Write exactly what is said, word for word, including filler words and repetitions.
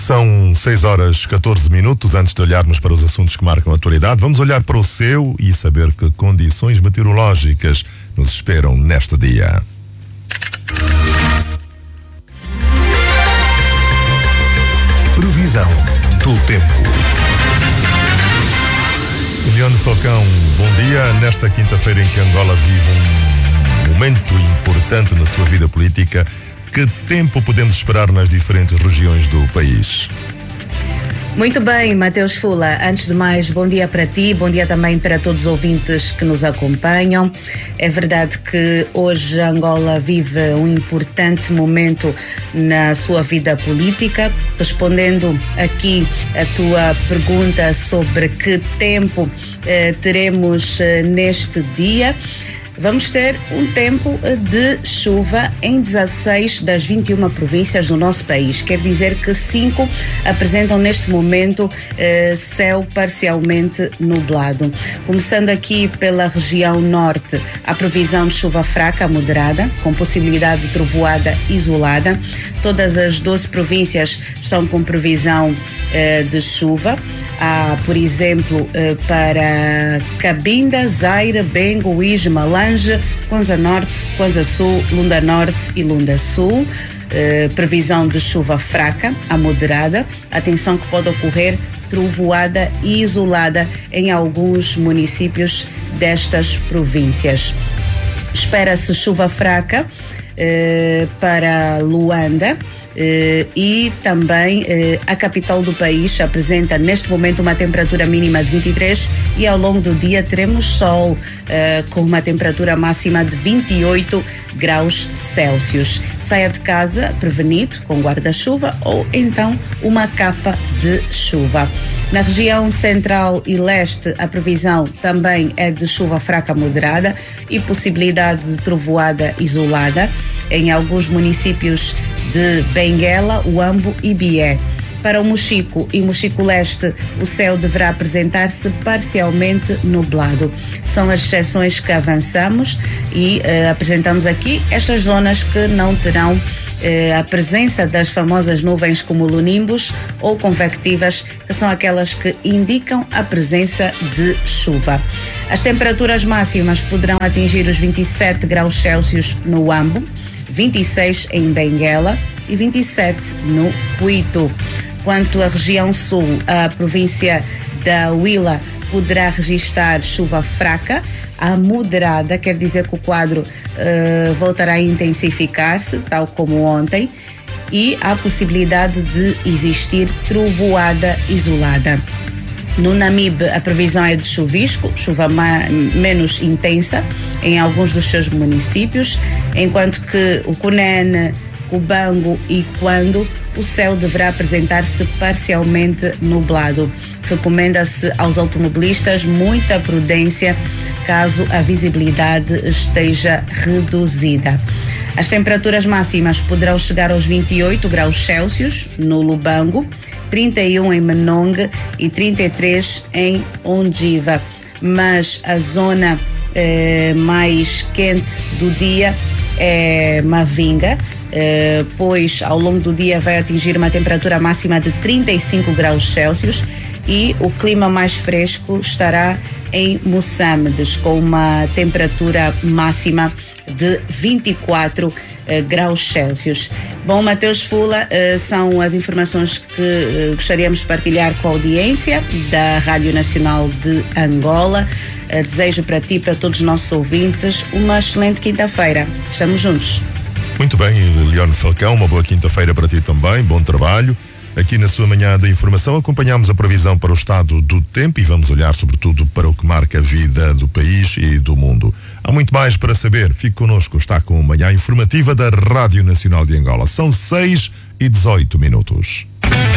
São seis horas catorze minutos. Antes de olharmos para os assuntos que marcam a atualidade, vamos olhar para o céu e saber que condições meteorológicas nos esperam neste dia. Previsão do tempo. Leandro Falcão, bom dia. Nesta quinta-feira em que Angola vive um momento importante na sua vida política, que tempo podemos esperar nas diferentes regiões do país? Muito bem, Mateus Fula. Antes de mais, bom dia para ti, bom dia também para todos os ouvintes que nos acompanham. É verdade que hoje Angola vive um importante momento na sua vida política. Respondendo aqui a tua pergunta sobre que tempo eh, teremos eh, neste dia, vamos ter um tempo de chuva em dezasseis das vinte e uma províncias do nosso país. Quer dizer que cinco apresentam neste momento eh, céu parcialmente nublado. Começando aqui pela região norte, a previsão de chuva fraca a moderada, com possibilidade de trovoada isolada. Todas as doze províncias estão com previsão eh, de chuva. Há, por exemplo, eh, para Cabinda, Zaire, Bengo, Uíge, Malange, Kwanza Norte, Kwanza Sul, Lunda Norte e Lunda Sul. Eh, previsão de chuva fraca a moderada. Atenção que pode ocorrer trovoada isolada em alguns municípios destas províncias. Espera-se chuva fraca eh, para Luanda. Uh, e também uh, a capital do país apresenta neste momento uma temperatura mínima de vinte e três e ao longo do dia teremos sol uh, com uma temperatura máxima de vinte e oito graus Celsius. Saia de casa prevenido com guarda-chuva ou então uma capa de chuva. Na região central e leste, a previsão também é de chuva fraca moderada e possibilidade de trovoada isolada em alguns municípios de Benguela, Uambo e Bié. Para o Mochico e Mochico Leste, o céu deverá apresentar-se parcialmente nublado. São as exceções que avançamos e uh, apresentamos aqui estas zonas que não terão uh, a presença das famosas nuvens cumulonimbus ou convectivas, que são aquelas que indicam a presença de chuva. As temperaturas máximas poderão atingir os vinte e sete graus Celsius no Uambo, vinte e seis em Benguela e vinte e sete no Cuito. Quanto à região sul, a província da Huila poderá registrar chuva fraca a moderada, quer dizer que o quadro uh, voltará a intensificar-se, tal como ontem, e há possibilidade de existir trovoada isolada. No Namibe, a previsão é de chuvisco, chuva ma- menos intensa em alguns dos seus municípios, enquanto que o Cunene, Cubango e Quando, o céu deverá apresentar-se parcialmente nublado. Recomenda-se aos automobilistas muita prudência caso a visibilidade esteja reduzida. As temperaturas máximas poderão chegar aos vinte e oito graus Celsius no Lubango, trinta e um em Menongue e trinta e três em Ondiva. Mas a zona eh, mais quente do dia é Mavinga, eh, pois ao longo do dia vai atingir uma temperatura máxima de trinta e cinco graus Celsius e o clima mais fresco estará em Moçambique, com uma temperatura máxima de vinte e quatro eh, graus Celsius. Bom, Mateus Fula, eh, são as informações que eh, gostaríamos de partilhar com a audiência da Rádio Nacional de Angola. Eh, desejo para ti e para todos os nossos ouvintes uma excelente quinta-feira. Estamos juntos. Muito bem, Leandro Falcão, uma boa quinta-feira para ti também, bom trabalho. Aqui na sua manhã de informação acompanhamos a previsão para o estado do tempo e vamos olhar sobretudo para o que marca a vida do país e do mundo. Há muito mais para saber, fique connosco, está com a manhã informativa da Rádio Nacional de Angola. São seis e dezoito minutos.